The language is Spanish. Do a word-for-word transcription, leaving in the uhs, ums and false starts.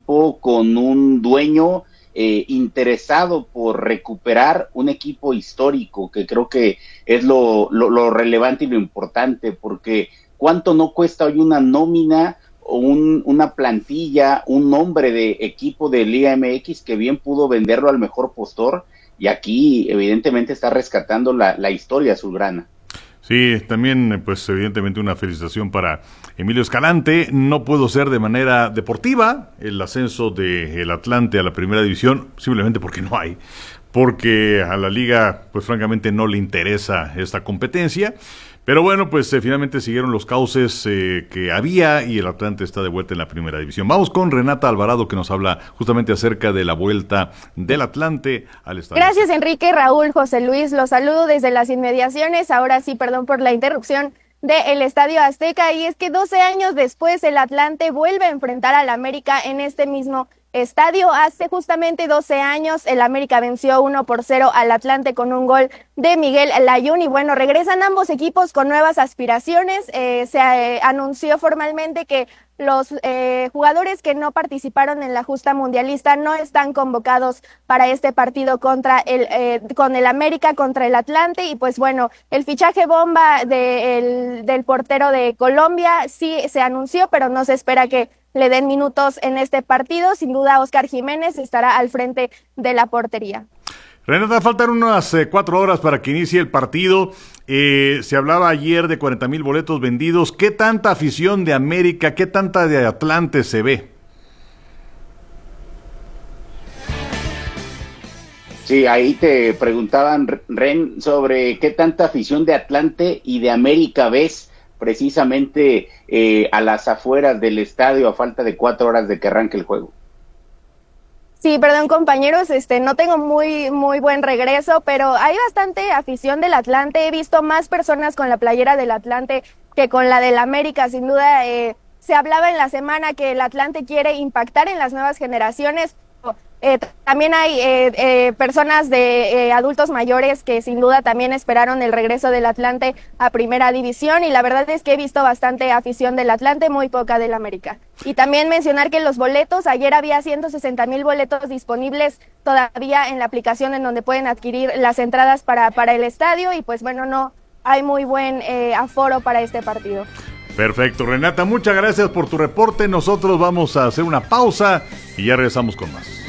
equipo con un dueño eh, interesado por recuperar un equipo histórico, que creo que es lo, lo, lo relevante y lo importante, porque ¿cuánto no cuesta hoy una nómina o un, una plantilla, un nombre de equipo de Liga M X que bien pudo venderlo al mejor postor? Y aquí evidentemente está rescatando la, la historia azulgrana. Sí, también pues evidentemente una felicitación para Emilio Escalante. No pudo ser de manera deportiva el ascenso del Atlante a la primera división, simplemente porque no hay, porque a la liga pues francamente no le interesa esta competencia. Pero bueno, pues eh, finalmente siguieron los cauces eh, que había y el Atlante está de vuelta en la primera división. Vamos con Renata Alvarado, que nos habla justamente acerca de la vuelta del Atlante al estadio. Gracias, Enrique, Raúl, José Luis. Los saludo desde las inmediaciones. Ahora sí, perdón por la interrupción, del Estadio Azteca. Y es que doce años después el Atlante vuelve a enfrentar al América en este mismo estadio. Hace justamente doce años el América venció uno por cero al Atlante con un gol de Miguel Layún, y bueno, regresan ambos equipos con nuevas aspiraciones. Eh, se eh, anunció formalmente que los eh, jugadores que no participaron en la justa mundialista no están convocados para este partido contra el eh, con el América, contra el Atlante. Y pues bueno, el fichaje bomba de, el, del portero de Colombia sí se anunció, pero no se espera que le den minutos en este partido. Sin duda, Oscar Jiménez estará al frente de la portería. Renata, faltan unas eh, cuatro horas para que inicie el partido. Eh, se hablaba ayer de cuarenta mil boletos vendidos. ¿Qué tanta afición de América, qué tanta de Atlante se ve? Sí, ahí te preguntaban, Ren, sobre qué tanta afición de Atlante y de América ves precisamente eh, a las afueras del estadio a falta de cuatro horas de que arranque el juego. Sí, perdón, compañeros, este, no tengo muy, muy buen regreso, pero hay bastante afición del Atlante. He visto más personas con la playera del Atlante que con la del América. Sin duda, eh, se hablaba en la semana que el Atlante quiere impactar en las nuevas generaciones. Eh, también hay eh, eh, personas de eh, adultos mayores que sin duda también esperaron el regreso del Atlante a primera división, y la verdad es que he visto bastante afición del Atlante, muy poca del América. Y también mencionar que los boletos, ayer había ciento sesenta mil boletos disponibles todavía en la aplicación en donde pueden adquirir las entradas para, para el estadio, y pues bueno, no hay muy buen eh, aforo para este partido. Perfecto, Renata, muchas gracias por tu reporte. Nosotros vamos a hacer una pausa y ya regresamos con más.